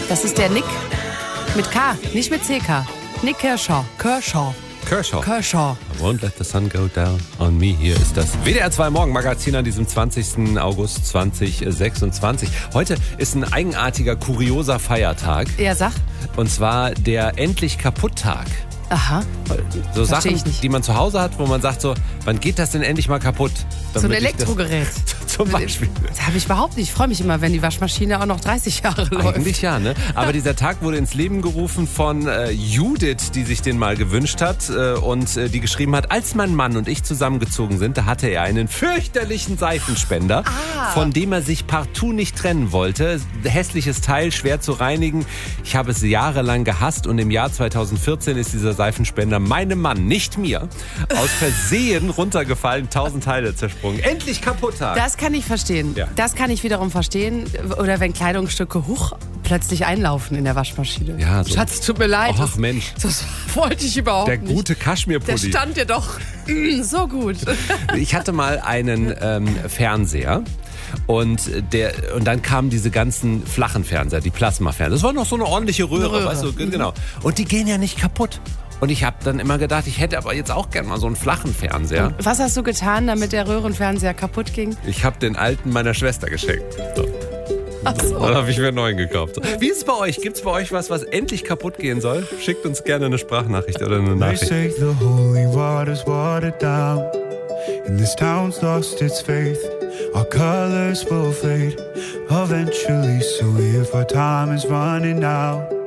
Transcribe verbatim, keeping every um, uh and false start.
Das ist der Nick mit K, nicht mit C K. Nick Kershaw. Kershaw. Kershaw. Kershaw. I won't let the sun go down on me. Hier ist das W D R zwei Morgenmagazin an diesem zwanzigsten August zweitausendsechsundzwanzig. Heute ist ein eigenartiger, kurioser Feiertag. Ja, sag. Und zwar der Endlich-Kaputt-Tag. Aha. So Versteh Sachen, ich nicht. die man zu Hause hat, wo man sagt so, wann geht das denn endlich mal kaputt? So ein Damit ich Elektrogerät. Das, zum Beispiel. Das habe ich überhaupt nicht. Ich freue mich immer, wenn die Waschmaschine auch noch dreißig Jahre läuft. Eigentlich ja, ne? Aber dieser Tag wurde ins Leben gerufen von äh, Judith, die sich den mal gewünscht hat äh, und äh, die geschrieben hat, als mein Mann und ich zusammengezogen sind, da hatte er einen fürchterlichen Seifenspender, Ah. von dem er sich partout nicht trennen wollte. Hässliches Teil, schwer zu reinigen. Ich habe es jahrelang gehasst und im Jahr zweitausendvierzehn ist dieser Seifenspender meinem Mann, nicht mir, aus Versehen runtergefallen, tausend Teile zersprungen. Endlich kaputt. Das kann ich verstehen. Ja. Das kann ich wiederum verstehen. Oder wenn Kleidungsstücke hoch plötzlich einlaufen in der Waschmaschine. Ja, so. Schatz, tut mir leid. Ach Mensch. Das wollte ich überhaupt Der nicht. gute Der Kaschmirpulli. stand dir doch mm, so gut. Ich hatte mal einen ähm, Fernseher und, der, und dann kamen diese ganzen flachen Fernseher, die Plasmafernseher. Das war noch so eine ordentliche Röhre, Röhre. weißt du, genau. Und die gehen ja nicht kaputt. Und ich habe dann immer gedacht, ich hätte aber jetzt auch gern mal so einen flachen Fernseher. Was hast du getan, damit der Röhrenfernseher kaputt ging? Ich habe den alten meiner Schwester geschenkt. So. Ach so. Dann habe ich mir einen neuen gekauft. Wie ist es bei euch? Gibt es bei euch was, was endlich kaputt gehen soll? Schickt uns gerne eine Sprachnachricht oder eine They Nachricht. say the holy water's watered down, and this town's lost its faith. Our colors will fade eventually, so if our time is running out,